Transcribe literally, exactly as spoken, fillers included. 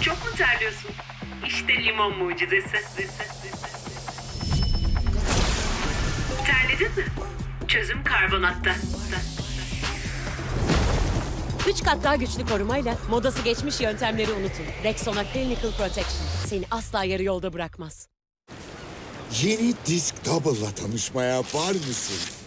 Çok mu terliyorsun? İşte limon mucizesi. Terledin mi? Çözüm karbonatta. Üç kat daha güçlü korumayla modası geçmiş yöntemleri unutun. Rexona Clinical Protection seni asla yarı yolda bırakmaz. Yeni Disc Double'la tanışmaya var mısın?